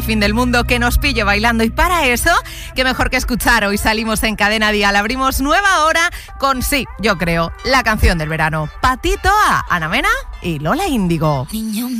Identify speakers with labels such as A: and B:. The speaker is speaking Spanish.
A: fin del mundo que nos pille bailando, y para eso, qué mejor que escuchar. Hoy salimos en Cadena Dial, abrimos nueva hora con, sí, yo creo, la canción del verano. Patito A, Ana Mena y Lola Índigo.
B: Niño